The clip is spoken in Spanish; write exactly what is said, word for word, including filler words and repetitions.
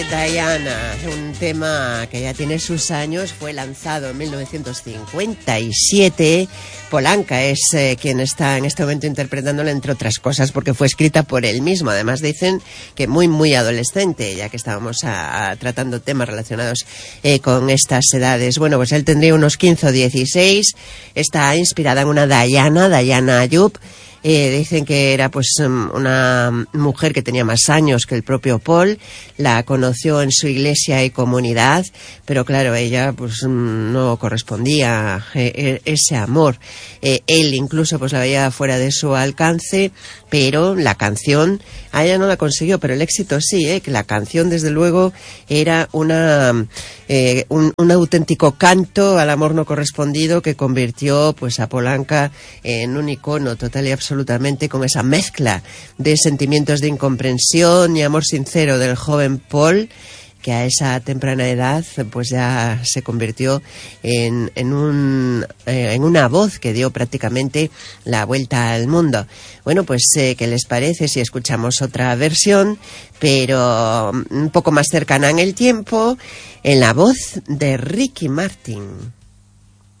Diana, un tema que ya tiene sus años, fue lanzado en mil novecientos cincuenta y siete. Polanka es eh, quien está en este momento interpretándola, entre otras cosas, porque fue escrita por él mismo. Además dicen que muy, muy adolescente, ya que estábamos a, a, tratando temas relacionados eh, con estas edades. Bueno, pues él tendría unos quince o dieciséis, está inspirada en una Diana, Diana Ayub. Eh, dicen que era pues una mujer que tenía más años que el propio Paul, la conoció en su iglesia y comunidad, pero claro, ella pues no correspondía eh, ese amor. Eh, él incluso pues la veía fuera de su alcance, pero la canción a ella no la consiguió, pero el éxito sí, eh, que la canción desde luego era una eh, un, un auténtico canto al amor no correspondido que convirtió pues a Polanka en un icono total y absoluto, absolutamente, con esa mezcla de sentimientos de incomprensión y amor sincero del joven Paul, que a esa temprana edad pues ya se convirtió en, en, un, eh, en una voz que dio prácticamente la vuelta al mundo. Bueno, pues eh, ¿qué les parece si escuchamos otra versión, pero un poco más cercana en el tiempo, en la voz de Ricky Martin?